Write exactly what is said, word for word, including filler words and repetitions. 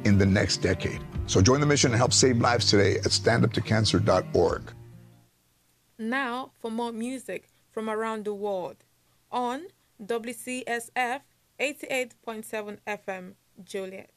in the next decade. So join the mission and help save lives today at stand up to cancer dot org. Now for more music from around the world on W C S F eighty-eight point seven F M, Joliet.